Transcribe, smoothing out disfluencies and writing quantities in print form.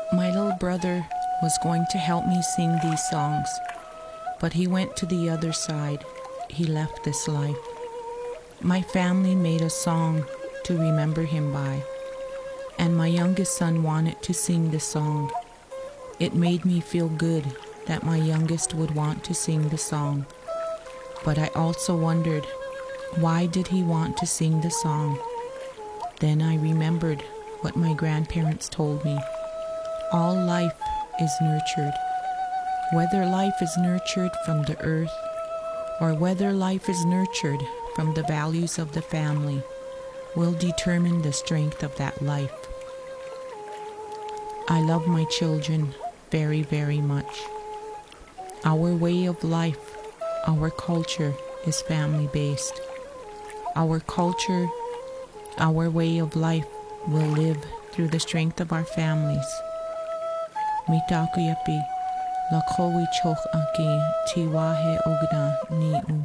My little brother was going to help me sing these songs, but he went to the other side. He left this life. My family made a song to remember him by, and my youngest son wanted to sing the song. It made me feel good that my youngest would want to sing the song, but I also wondered, why did he want to sing the song? Then I remembered what my grandparents told me. All life is nurtured. Whether life is nurtured from the earth or whether life is nurtured from the values of the family will determine the strength of that life. I love my children very, very much. Our way of life, our culture is family-based. Our culture, our way of life will live through the strength of our families. Mitaku yapi, la kowi choch aki, tiwahe ogda ni u.